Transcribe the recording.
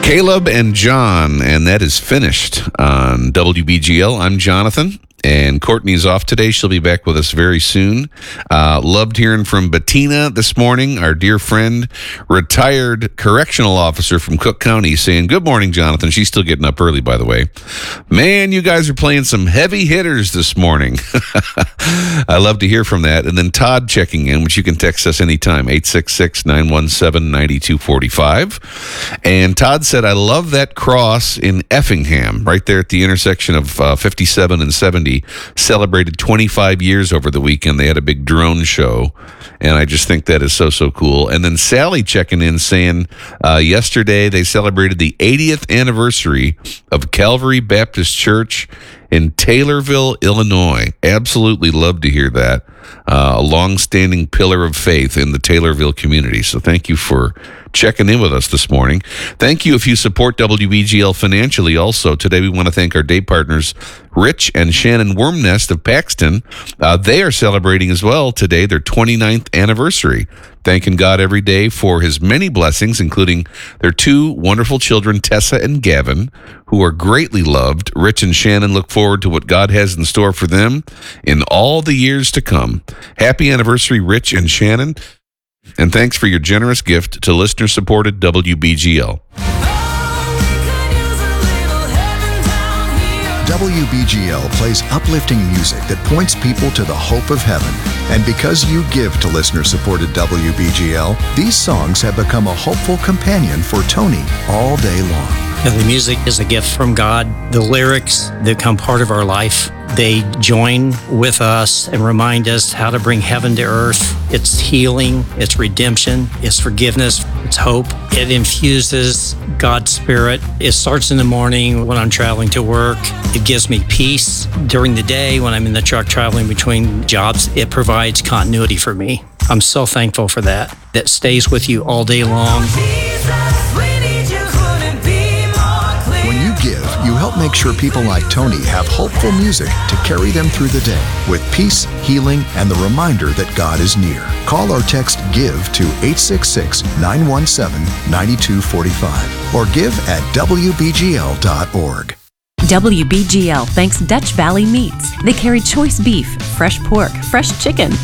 Caleb and John, and that is finished on WBGL. I'm Jonathan, and Courtney's off today. She'll be back with us very soon. Loved hearing from Bettina this morning, our dear friend, retired correctional officer from Cook County, saying, "Good morning, Jonathan." She's still getting up early, by the way. Man, you guys are playing some heavy hitters this morning. I love to hear from that. And then Todd checking in, which you can text us anytime, 866-917-9245. And Todd said, "I love that cross in Effingham, right there at the intersection of 57 and 70. Celebrated 25 years over the weekend. They had a big drone show, and I just think that is so cool." And then Sally checking in saying, yesterday they celebrated the 80th anniversary of Calvary Baptist Church in Taylorville, Illinois. Absolutely love to hear that. A long-standing pillar of faith in the Taylorville community. So thank you for checking in with us this morning. Thank you if you support WBGL financially also. Today we want to thank our day partners, Rich and Shannon Wormnest of Paxton. They are celebrating as well today their 29th anniversary. Thanking God every day for his many blessings, including their two wonderful children, Tessa and Gavin, who are greatly loved. Rich and Shannon look forward to what God has in store for them in all the years to come. Happy anniversary, Rich and Shannon. And thanks for your generous gift to listener-supported WBGL. WBGL plays uplifting music that points people to the hope of heaven. And because you give to listener-supported WBGL, these songs have become a hopeful companion for Tony all day long. The music is a gift from God. The lyrics become part of our life. They join with us and remind us how to bring heaven to earth. It's healing, it's redemption, it's forgiveness, it's hope. It infuses God's Spirit. It starts in the morning when I'm traveling to work. It gives me peace. During the day when I'm in the truck traveling between jobs, it provides continuity for me. I'm so thankful for that. That stays with you all day long. When you give, you help make sure people like Tony have hopeful music to carry them through the day with peace, healing, and the reminder that God is near. Call or text GIVE to 866-917-9245 or give at WBGL.org. WBGL thanks Dutch Valley Meats. They carry choice beef, fresh pork, fresh chicken,